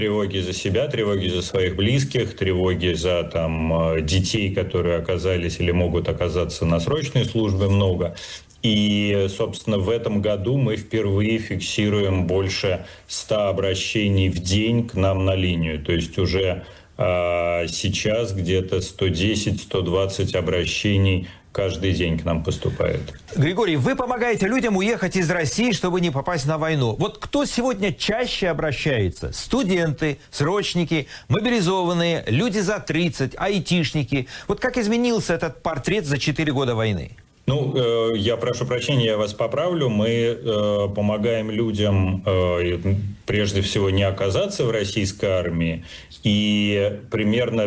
Тревоги за себя, тревоги за своих близких, тревоги за детей, которые оказались или могут оказаться на срочной службе, много. И, собственно, в этом году мы впервые фиксируем больше 100 обращений в день к нам на линию. То есть уже сейчас где-то 110-120 обращений каждый день к нам поступает. Григорий, вы помогаете людям уехать из России, чтобы не попасть на войну. Вот кто сегодня чаще обращается? Студенты, срочники, мобилизованные, люди за 30, айтишники. Вот как изменился этот портрет за 4 года войны? Ну, я прошу прощения, я вас поправлю. Мы помогаем людям, прежде всего, не оказаться в российской армии. И примерно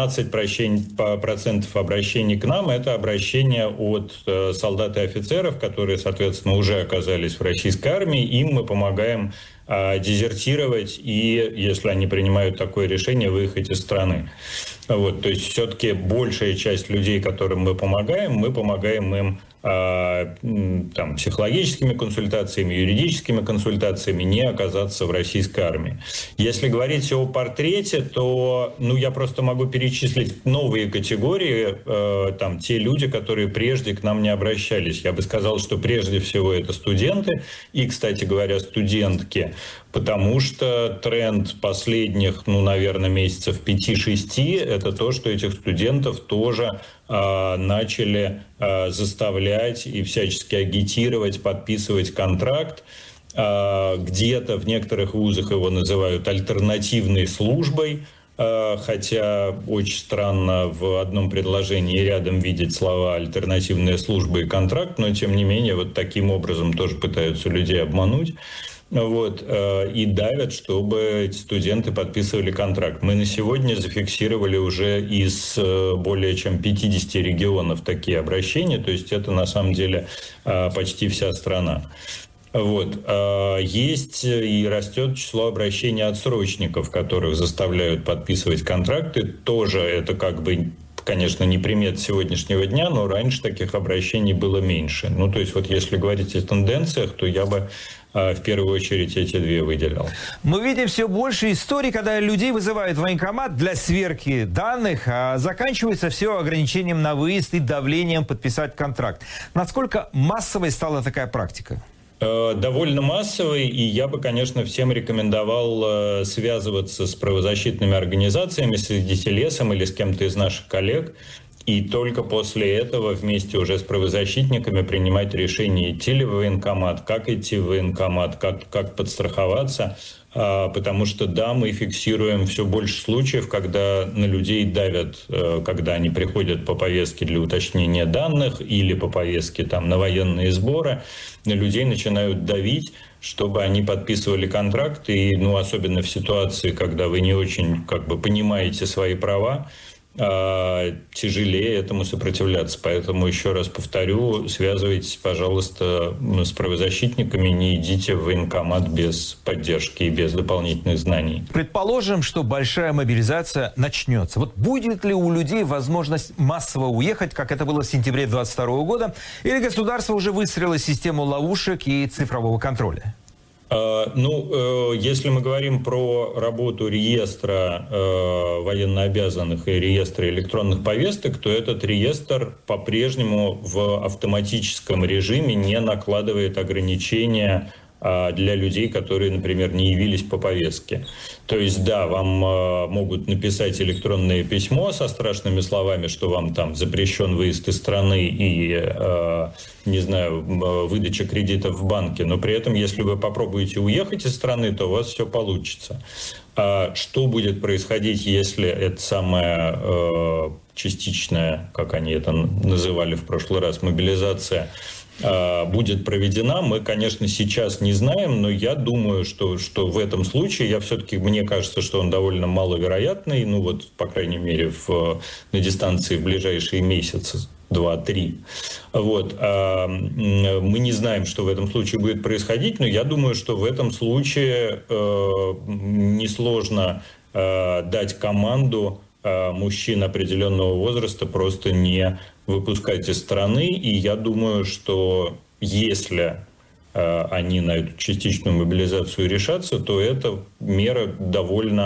15% обращений к нам – это обращения от солдат и офицеров, которые, соответственно, уже оказались в российской армии. Им мы помогаем дезертировать и, если они принимают такое решение, выехать из страны. Вот, то есть все-таки большая часть людей, которым мы помогаем им психологическими консультациями, юридическими консультациями не оказаться в российской армии. Если говорить о портрете, то я просто могу перечислить новые категории, те люди, которые прежде к нам не обращались. Я бы сказал, что прежде всего это студенты и, кстати говоря, студентки, потому что тренд последних, наверное, месяцев 5-6 – это то, что этих студентов тоже начали заставлять и всячески агитировать, подписывать контракт. Где-то в некоторых вузах его называют альтернативной службой, хотя очень странно в одном предложении рядом видеть слова «альтернативная служба» и «контракт», но тем не менее вот таким образом тоже пытаются людей обмануть. И давят, чтобы эти студенты подписывали контракт. Мы на сегодня зафиксировали уже из более чем 50 регионов такие обращения, то есть это на самом деле почти вся страна. Есть и растет число обращений отсрочников, которых заставляют подписывать контракты. Тоже это конечно, не примет сегодняшнего дня, но раньше таких обращений было меньше. То есть если говорить о тенденциях, то я бы в первую очередь эти две выделял. Мы видим все больше историй, когда людей вызывают в военкомат для сверки данных, а заканчивается все ограничением на выезд и давлением подписать контракт. Насколько массовой стала такая практика? Довольно массовый, и я бы, конечно, всем рекомендовал связываться с правозащитными организациями, с Дефилесом или с кем-то из наших коллег, и только после этого вместе уже с правозащитниками принимать решение, идти ли в военкомат, как идти в военкомат, как подстраховаться, потому что, да, мы фиксируем все больше случаев, когда на людей давят, когда они приходят по повестке для уточнения данных или по повестке на военные сборы, на людей начинают давить, чтобы они подписывали контракт, и, особенно в ситуации, когда вы не очень понимаете свои права, тяжелее этому сопротивляться. Поэтому, еще раз повторю, связывайтесь, пожалуйста, с правозащитниками, не идите в военкомат без поддержки и без дополнительных знаний. Предположим, что большая мобилизация начнется. Будет ли у людей возможность массово уехать, как это было в сентябре 2022 года, или государство уже выстроило систему ловушек и цифрового контроля? Если мы говорим про работу реестра военнообязанных и реестра электронных повесток, то этот реестр по-прежнему в автоматическом режиме не накладывает ограничения для людей, которые, например, не явились по повестке. То есть, да, вам могут написать электронное письмо со страшными словами, что вам запрещен выезд из страны и, выдача кредитов в банке, но при этом, если вы попробуете уехать из страны, то у вас все получится. Что будет происходить, если это самая частичная, как они это называли в прошлый раз, мобилизация, будет проведена, мы, конечно, сейчас не знаем, но я думаю, что в этом случае, мне кажется, что он довольно маловероятный, по крайней мере, на дистанции в ближайшие месяцы, 2-3. Мы не знаем, что в этом случае будет происходить, но я думаю, что в этом случае несложно дать команду мужчин определенного возраста просто не выпускать из страны. И я думаю, что если они на эту частичную мобилизацию решатся, то эта мера довольно